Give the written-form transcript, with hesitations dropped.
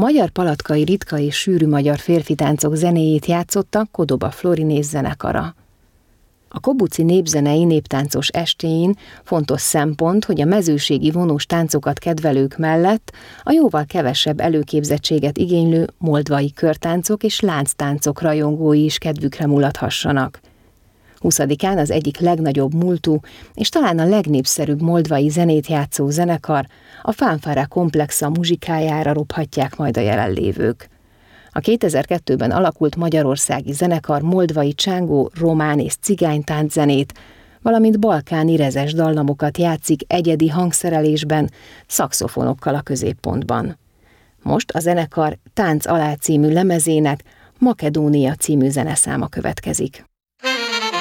magyar palatkai ritka és sűrű magyar férfitáncok zenéjét játszotta Kodoba Florinész zenekara. A Kobuci népzenei néptáncos estéjén fontos szempont, hogy a mezőségi vonós táncokat kedvelők mellett a jóval kevesebb előképzettséget igénylő moldvai körtáncok és lánctáncok rajongói is kedvükre mulathassanak. 20-án az egyik legnagyobb múltú és talán a legnépszerűbb moldvai zenét játszó zenekar, a Fanfara Komplexa muzsikájára robhatják majd a jelenlévők. A 2002-ben alakult magyarországi zenekar moldvai csángó, román és cigánytánczenét, valamint balkáni rezes dallamokat játszik egyedi hangszerelésben, szaxofonokkal a középpontban. Most a zenekar Tánc alá című lemezének Makedónia című zeneszáma következik.